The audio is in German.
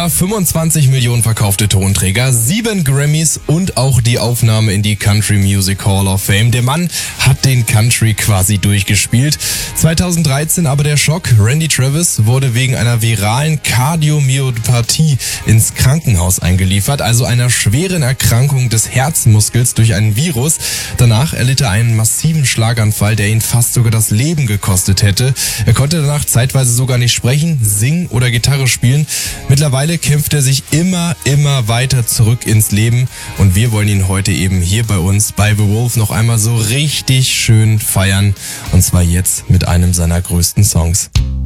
Jahr 25 Millionen verkaufte Tonträger, 7 Grammys und auch die Aufnahme in die Country Music Hall of Fame. Der Mann hat den Country quasi durchgespielt. 2013 aber der Schock. Randy Travis wurde wegen einer viralen Kardiomyopathie ins Krankenhaus eingeliefert, also einer schweren Erkrankung des Herzmuskels durch einen Virus. Danach erlitt er einen massiven Schlaganfall, der ihn fast sogar das Leben gekostet hätte. Er konnte danach zeitweise sogar nicht sprechen, singen oder Gitarre spielen. Mittlerweile kämpft er sich immer weiter zurück ins Leben und wir wollen ihn heute eben hier bei uns bei The Wolf noch einmal so richtig schön feiern und zwar jetzt mit einem seiner größten Songs.